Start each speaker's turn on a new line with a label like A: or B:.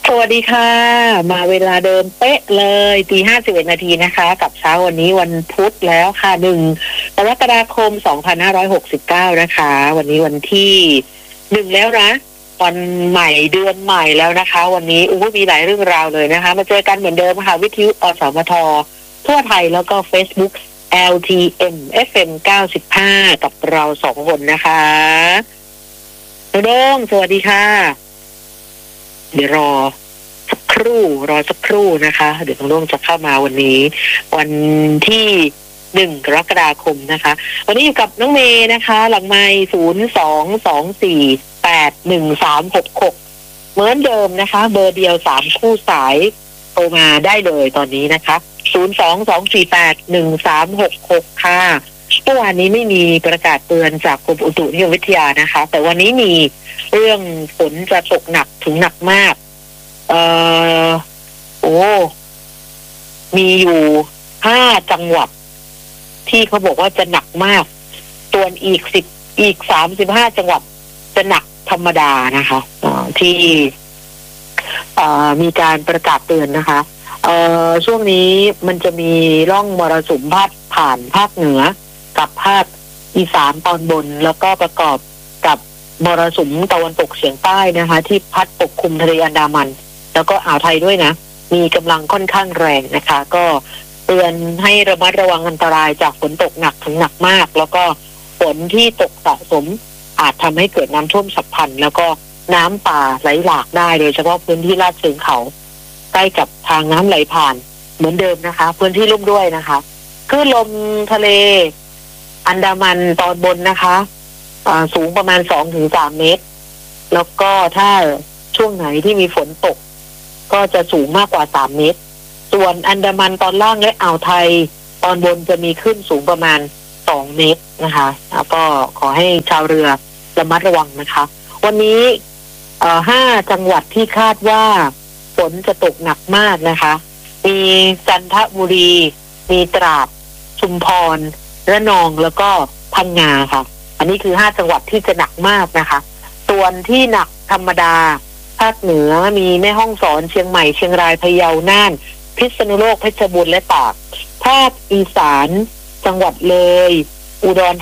A: สวัสดีค่ะมาเวลาเดิมเป๊ะเลยตี 5 11 นาทีนะคะกับเช้าวันนี้วันพุธแล้วค่ะ1 กรกฎาคม 2569นะคะวันนี้วันที่1แล้วนะวันใหม่เดือนใหม่แล้วนะคะวันนี้มีหลายเรื่องราวเลยนะคะมาเจอกันเหมือนเดิมค่ะวิทยุอสมททั่วไทยแล้วก็ Facebook LTM FM 95กับเรา2คนนะคะโด้งสวัสดีค่ะเดี๋ยวรอสักครู่นะคะเดี๋ยวน้องโด่งจะเข้ามาวันนี้วันที่1 กรกฎาคมนะคะวันนี้อยู่กับน้องเมย์นะคะหลังไมค์0224811366เหมือนเดิมนะคะเบอร์เดียว3คู่สายโทรมาได้เลยตอนนี้นะคะ0224811366ค่ะเมื่อวานนี้ไม่มีประกาศเตือนจากกรมอุตุนิยมวิทยานะคะแต่วันนี้มีเรื่องฝนจะตกหนักถึงหนักมากมีอยู่5 จังหวัดที่เขาบอกว่าจะหนักมากส่วนอีก35 จังหวัดจะหนักธรรมดานะคะที่มีการประกาศเตือนนะคะช่วงนี้มันจะมีร่องมรสุมพาดผ่านภาคเหนือกับภาคอีสานตอนบนแล้วก็ประกอบกับมรสุมตะวันตกเฉียงใต้นะคะที่พัดปกคลุมทะเลอันดามันแล้วก็อ่าวไทยด้วยนะมีกำลังค่อนข้างแรงนะคะก็เตือนให้ระมัดระวังอันตรายจากฝนตกหนักถึงหนักมากแล้วก็ฝนที่ตกสะสมอาจทำให้เกิดน้ำท่วมฉับพลันแล้วก็น้ำป่าไหลหลากได้โดยเฉพาะพื้นที่ลาดเชิงเขาใกล้กับทางน้ำไหลผ่านเหมือนเดิมนะคะพื้นที่ลุ่มด้วยนะคะคลื่นลมทะเลอันดามันตอนบนนะคะสูงประมาณ 2-3 เมตรแล้วก็ถ้าช่วงไหนที่มีฝนตกก็จะสูงมากกว่า3 เมตรส่วนอันดามันตอนล่างและอ่าวไทยตอนบนจะมีคลื่นสูงประมาณ2 เมตรนะคะแล้วก็ขอให้ชาวเรือระมัดระวังนะคะวันนี้5 จังหวัดที่คาดว่าฝนจะตกหนักมากนะคะมีจันทบุรีมีตราดชุมพรระนองแล้วก็พังงาค่ะอันนี้คือ5 จังหวัดที่จะหนักมากนะคะส่วนที่หนักธรรมดาภาคเหนือมีแม่ฮ่องสอนเชียงใหม่เชียงรายพะเยาน่านพิษณุโลกเพชรบูรณ์และตากภาคอีสานจังหวัดเลยอุดร